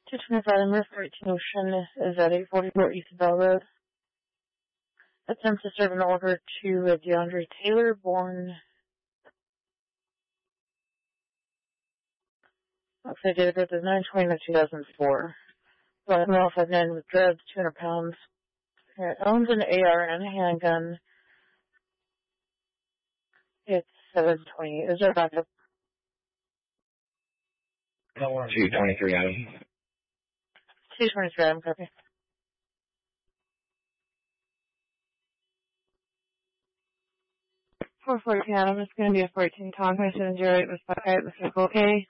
225 River 18 Ocean is at 844 East Bell Road. Attempt to serve an order to DeAndre Taylor, born date of birth is 9/20/2004. Male 5'9" with dreads, 200 pounds. Owns an AR and a handgun. It's 7:20. Is there a backup? 223 Adam. 223 Adam, copy. For 14 Adam, it's going to be a 14 Tom 2708 with Buckeye with vehicle A.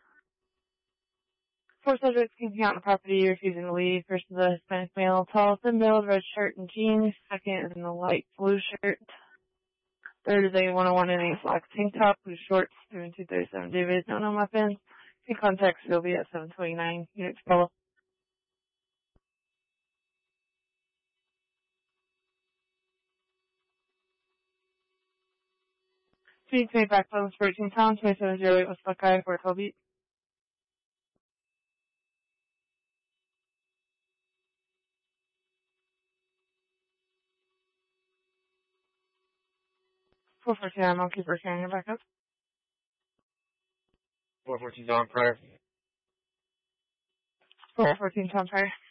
4 subjects camping out on the property, refusing to leave. First is a Hispanic male, tall, thin build, red shirt and jeans. Second is in a light blue shirt. Third is a 101 and a black tank top, blue shorts, 7237 David, no muffins. You can contact Sylvia at 729 Unit Fellow. Please make back phones for 18 Tom 2708 with Buckeye for 12 beat. For 14 I'll keep working on your backup. 414 Tom prior. 414 Tom prior.